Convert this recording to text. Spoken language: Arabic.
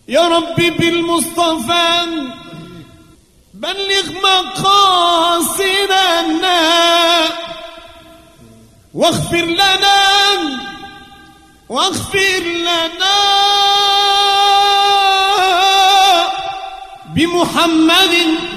يا ربي بالمصطفى بلغ مقاصدنا واغفر لنا بمحمد